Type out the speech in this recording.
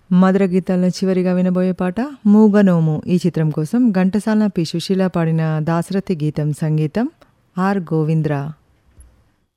మధుర గీతాల్లో చివరిగా వినబోయే పాట 'మూగనోము' ఈ చిత్రం కోసం ఘంటసాల పి. సుశీల పాడిన దాశరథి గీతం సంగీతం ఆర్. గోవింద్రా.